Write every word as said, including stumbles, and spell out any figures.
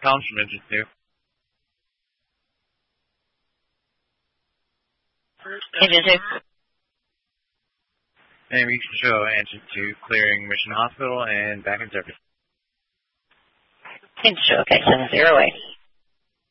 Collins from Engine two. Engine two. And we can show Engine two clearing Mission Hospital and back in service. Engine two, okay, seven zero eight.